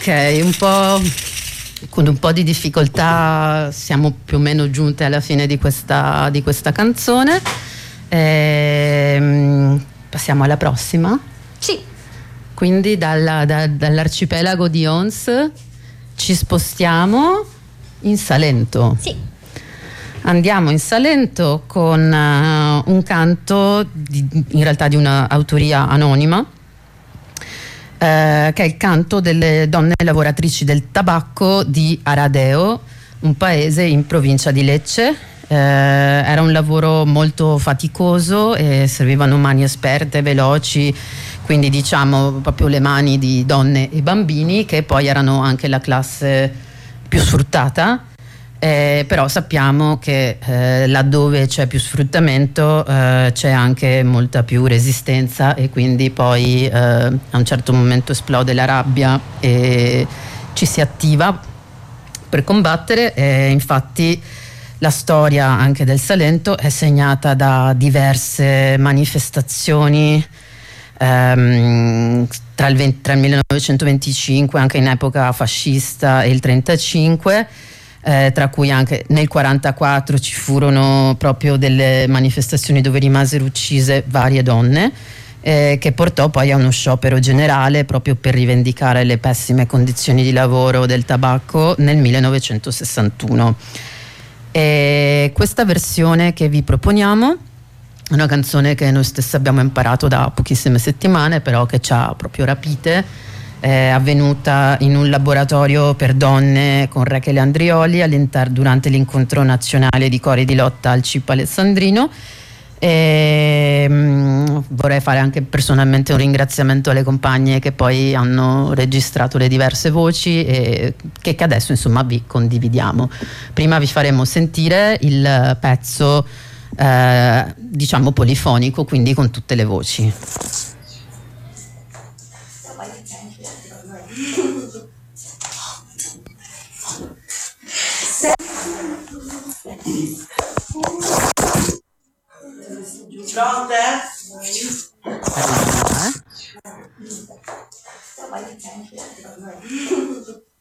Ok, con un po' di difficoltà siamo più o meno giunte alla fine di questa canzone. Passiamo alla prossima. Sì. Quindi dall'arcipelago di Ons ci spostiamo in Salento. Sì. Andiamo in Salento con un canto in realtà di un'autoria anonima, che è il canto delle donne lavoratrici del tabacco di Aradeo, un paese in provincia di Lecce. Era un lavoro molto faticoso e servivano mani esperte, veloci, quindi diciamo proprio le mani di donne e bambini, che poi erano anche la classe più sfruttata. Però sappiamo che laddove c'è più sfruttamento c'è anche molta più resistenza, e quindi poi a un certo momento esplode la rabbia e ci si attiva per combattere. Infatti la storia anche del Salento è segnata da diverse manifestazioni tra il 1925, anche in epoca fascista, e il 1935. Tra cui anche nel 1944 ci furono proprio delle manifestazioni dove rimasero uccise varie donne, che portò poi a uno sciopero generale proprio per rivendicare le pessime condizioni di lavoro del tabacco nel 1961. E questa versione che vi proponiamo è una canzone che noi stessi abbiamo imparato da pochissime settimane, però che ci ha proprio rapite. È avvenuta in un laboratorio per donne con Rachele Andrioli durante l'incontro nazionale di cori di lotta al CIP Alessandrino. Vorrei fare anche personalmente un ringraziamento alle compagne che poi hanno registrato le diverse voci e che adesso insomma vi condividiamo. Prima vi faremo sentire il pezzo diciamo polifonico, quindi con tutte le voci. Pronte?